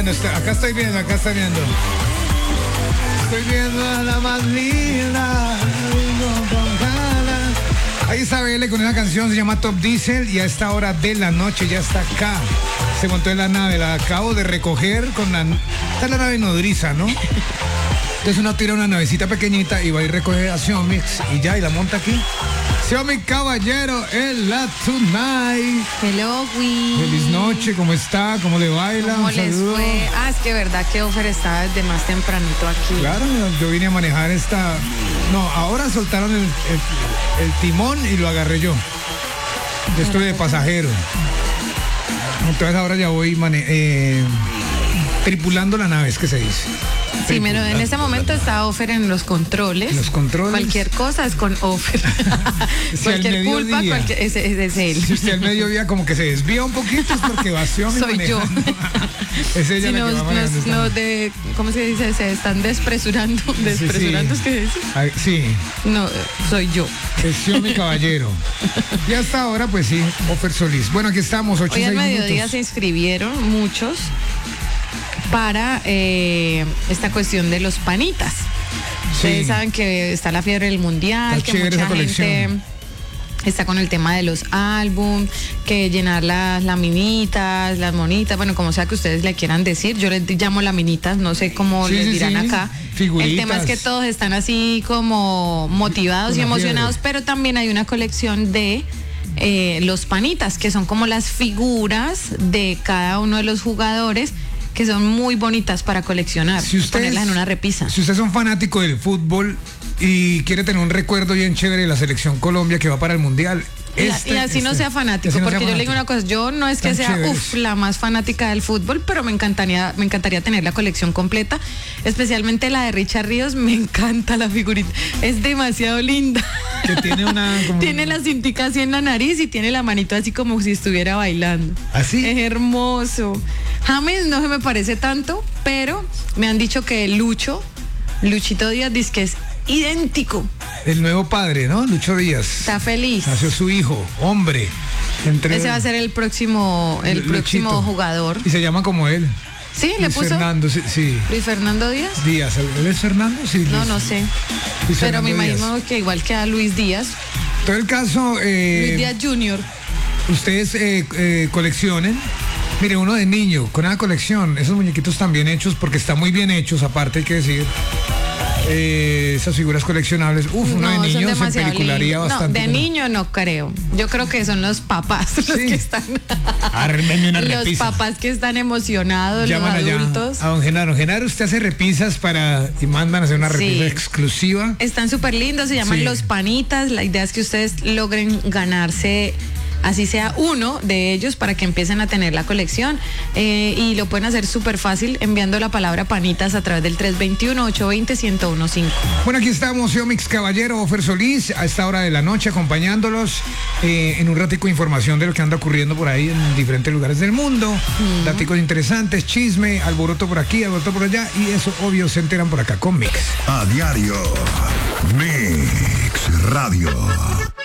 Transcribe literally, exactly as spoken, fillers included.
viendo, estoy, acá estoy viendo, acá estoy viendo. Estoy viendo a la más linda. Ahí está B L con una canción, se llama Top Diesel, y a esta hora de la noche ya está acá. Se montó en la nave, la acabo de recoger con la... Esta es la nave nodriza, ¿no? Entonces uno tira una navecita pequeñita y va a ir a recoger a Xiomix y ya, y la monta aquí. Xiomix Caballero en la Tonight. Hello, Wii. Feliz noche, ¿cómo está? ¿Cómo le baila? ¿Cómo Un les saludo. fue? Ah, es que verdad que Ofer estaba desde más tempranito aquí. Claro, yo vine a manejar esta... No, ahora soltaron el, el, el timón y lo agarré yo. Yo estoy de pasajero. Entonces ahora ya voy mane eh, tripulando la nave, es que se dice. Sí, pero en este momento está Ofer en los controles. Los controles. Cualquier cosa es con Ofer. Si cualquier culpa, cualquier, es, es, es él. Si usted al mediodía como que se desvía un poquito es porque va Xiomix Soy manejando. yo. Es ella Si la nos, que va nos, manejando esta nos nave. de, ¿cómo se dice? Se están despresurando. ¿Despresurando es que dice? Ay, sí, No, soy yo. es Xiomix Caballero. Y hasta ahora, pues sí, Ofer Solís. Bueno, aquí estamos, ocho Hoy y al seis mediodía minutos. se inscribieron muchos para eh, esta cuestión de los panitas. Ustedes Sí. saben que está la fiebre del mundial, Está que chévere mucha esa colección. gente está con el tema de los álbum, que llenar las laminitas, las monitas, bueno, como sea que ustedes le quieran decir, yo les llamo laminitas, no sé cómo Sí, les sí, dirán sí. acá. Figuritas. El tema es que todos están así como motivados Con y la emocionados, fiebre. pero también hay una colección de eh, los panitas, que son como las figuras de cada uno de los jugadores, que son muy bonitas para coleccionar, Si ustedes- ponerlas en una repisa. Si usted es un fanático del fútbol y quiere tener un recuerdo bien chévere de la selección Colombia que va para el Mundial. Y, este- y así no este- sea fanático, así no porque sea yo le digo una fanático. cosa, yo no es que Tan sea chéveres. uf, la más fanática del fútbol, pero me encantaría, me encantaría tener la colección completa, especialmente la de Richard Ríos, me encanta la figurita, es demasiado linda. Que tiene una... como- Tiene la cintica así en la nariz y tiene la manito así como si estuviera bailando. ¿Así? Es hermoso. James no se me parece tanto, pero me han dicho que Lucho, Luchito Díaz, dice que es idéntico. El nuevo padre, ¿no? Lucho Díaz. Está feliz. Nació su hijo, hombre. Entre... Ese va a ser el próximo, el Luchito. próximo jugador. Y se llama como él. Sí, le Luis puso Fernando, sí, sí. Luis Fernando Díaz. Díaz. ¿Él es Fernando? Sí. No, Luis- no sé. Luis Pero me Fernando imagino Díaz. que igual que a Luis Díaz. Todo el caso, eh, Luis Díaz junior ustedes eh, eh, coleccionen. Mire, uno de niño, con una colección, esos muñequitos están bien hechos, porque están muy bien hechos, aparte hay que decir. Eh, esas figuras coleccionables. Uf, uno No, de son niño se demasiado pelicularía lindos. No, bastante. de con- niño no creo. Yo creo que son los papás los Sí. que están. Arrémenme una Los repisa. papás que están emocionados, Llaman los allá adultos. a don Genaro. Genaro, usted hace repisas para y mandan a hacer una repisa Sí. exclusiva. Están súper lindos, se llaman Sí. los panitas. La idea es que ustedes logren ganarse, así sea uno de ellos, para que empiecen a tener la colección. Eh, y lo pueden hacer súper fácil enviando la palabra panitas a través del tres dos uno, ocho dos cero, uno uno cinco. Bueno, aquí estamos, Xiomix Caballero, Ofer Solís, a esta hora de la noche acompañándolos. Eh, en un ratico información de lo que anda ocurriendo por ahí en diferentes lugares del mundo. Mm. Daticos interesantes, chisme, alboroto por aquí, alboroto por allá. Y eso, obvio, se enteran por acá con Mix. A diario. Mix Radio.